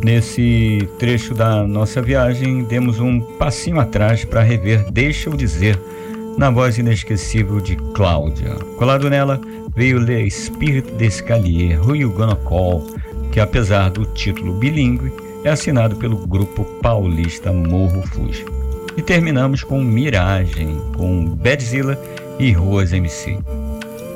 Nesse trecho da nossa viagem, demos um passinho atrás para rever Deixa Eu Dizer, na voz inesquecível de Cláudia. Colado nela veio Le Spirit d'Escalier, Who You Gonna Call, que apesar do título bilíngue, é assinado pelo grupo paulista Morro Fuji. E terminamos com Miragem, com Badzilla e Ruas MC.